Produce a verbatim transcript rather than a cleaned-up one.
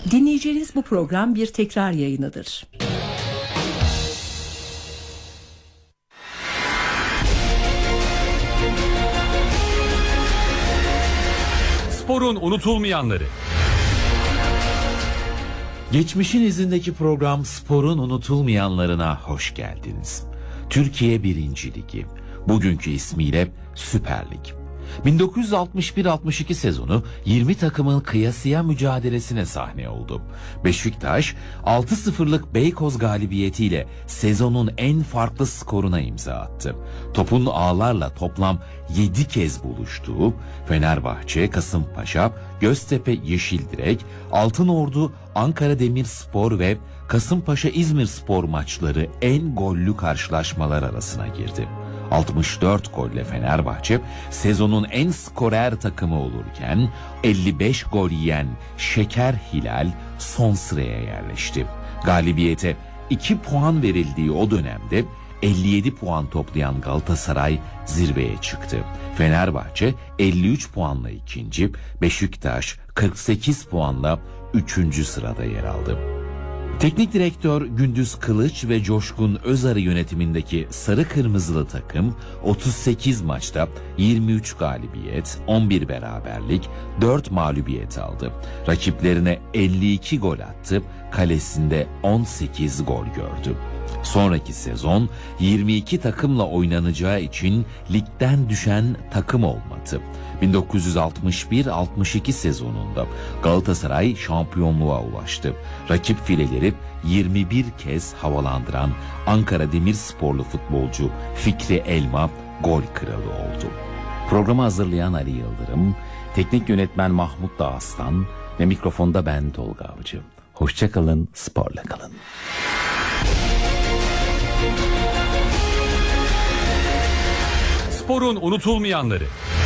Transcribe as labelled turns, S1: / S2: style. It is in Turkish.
S1: Dinleyeceğiniz bu program bir tekrar yayınıdır.
S2: Sporun unutulmayanları.
S3: Geçmişin izindeki program Sporun unutulmayanlarına hoş geldiniz. Türkiye birinci Ligi, bugünkü ismiyle Süper Lig. bin dokuz yüz altmış bir altmış iki sezonu yirmi takımın kıyasıya mücadelesine sahne oldu. Beşiktaş altı sıfırlık Beykoz galibiyetiyle sezonun en farklı skoruna imza attı. Topun ağlarla toplam yedi kez buluştuğu Fenerbahçe, Kasımpaşa, Göztepe Yeşildirek, Altınordu, Ankara Demirspor ve Kasımpaşa İzmirspor maçları en gollü karşılaşmalar arasına girdi. altmış dört golle Fenerbahçe sezonun en skorer takımı olurken elli beş gol yiyen Şeker Hilal son sıraya yerleşti. Galibiyete iki puan verildiği o dönemde elli yedi puan toplayan Galatasaray zirveye çıktı. Fenerbahçe elli üç puanla ikinci, Beşiktaş kırk sekiz puanla üçüncü sırada yer aldı. Teknik direktör Gündüz Kılıç ve Coşkun Özarı yönetimindeki sarı kırmızılı takım otuz sekiz maçta yirmi üç galibiyet, on bir beraberlik, dört mağlubiyet aldı. Rakiplerine elli iki gol attı, kalesinde on sekiz gol gördü. Sonraki sezon yirmi iki takımla oynanacağı için ligden düşen takım olmadı. bin dokuz yüz altmış bir altmış iki sezonunda Galatasaray şampiyonluğa ulaştı. Rakip fileleri yirmi bir kez havalandıran Ankara Demirsporlu futbolcu Fikri Elma gol kralı oldu. Programı hazırlayan Ali Yıldırım, teknik yönetmen Mahmut Dağıstan ve mikrofonda ben Tolga Avcı. Hoşça kalın, sporla kalın.
S2: Sporun unutulmayanları.